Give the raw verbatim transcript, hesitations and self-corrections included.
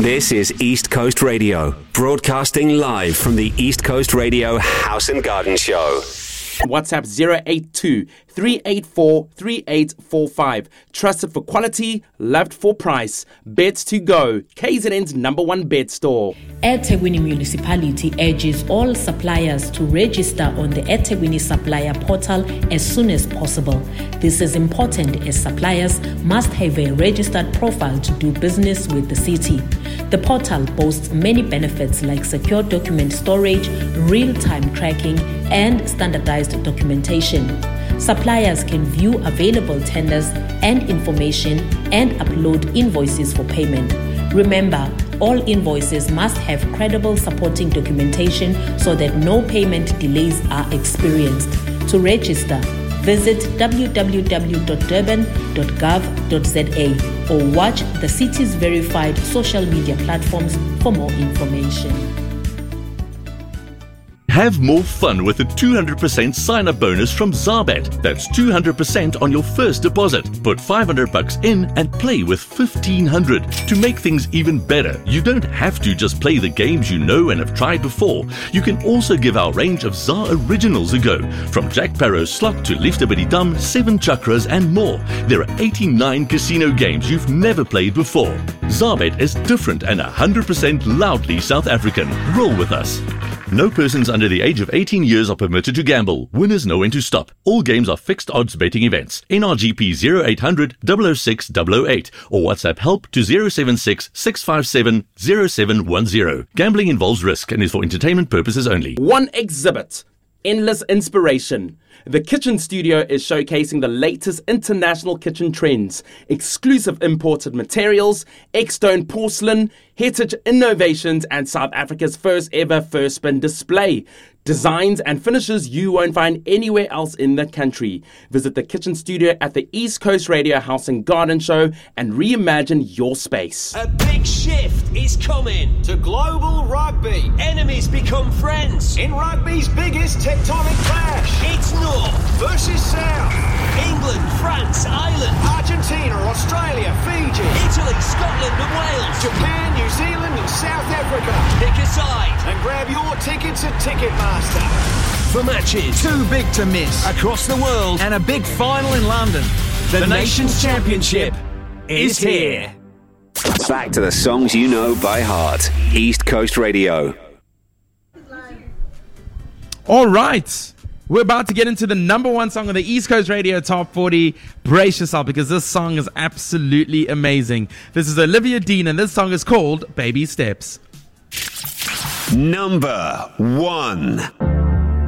This is East Coast Radio, broadcasting live from the East Coast Radio House and Garden Show. WhatsApp zero eight two, three eight four, three eight four five. Trusted for quality, loved for price. Beds to go, K Z N's number one bed store. eThekwini Municipality urges all suppliers to register on the eThekwini Supplier Portal as soon as possible. This is important as suppliers must have a registered profile to do business with the city. The portal boasts many benefits like secure document storage, real-time tracking, and standardized documentation. Suppliers can view available tenders and information and upload invoices for payment. Remember, all invoices must have credible supporting documentation so that no payment delays are experienced. To register, visit w w w dot durban dot gov dot z a or watch the city's verified social media platforms for more information. Have more fun with a two hundred percent sign-up bonus from Zarbet. That's two hundred percent on your first deposit. Put five hundred bucks in and play with fifteen hundred. To make things even better, you don't have to just play the games you know and have tried before. You can also give our range of Zar originals a go. From Jack Sparrow's Slot to Liefdebity Dam, Seven Chakras and more. There are eighty-nine casino games you've never played before. Zarbet is different and one hundred percent loudly South African. Roll with us. No persons under the age of eighteen years are permitted to gamble. Winners know when to stop. All games are fixed odds betting events. N R G P zero eight hundred, double oh six, double oh eight or WhatsApp help to zero seven six, six five seven, zero seven one zero. Gambling involves risk and is for entertainment purposes only. One exhibit. Endless inspiration. The Kitchen Studio is showcasing the latest international kitchen trends, exclusive imported materials, X-Stone porcelain, heritage innovations, and South Africa's first ever first spin display. Designs and finishes you won't find anywhere else in the country. Visit the Kitchen Studio at the East Coast Radio House and Garden Show and reimagine your space. A big shift is coming to global rugby. Enemies become friends in rugby's biggest tectonic clash. It's North versus South. England, France, Ireland, Argentina, Australia, Fiji, Italy, Scotland and Wales, Japan, New Zealand and South Africa. Pick a side and grab your tickets at Ticketmaster. For matches too big to miss across the world and a big final in London, the, the Nations Championship is here. Back to the songs you know by heart. East Coast Radio. All right. We're about to get into the number one song on the East Coast Radio Top forty. Brace yourself because this song is absolutely amazing. This is Olivia Dean and this song is called Baby Steps. Number one.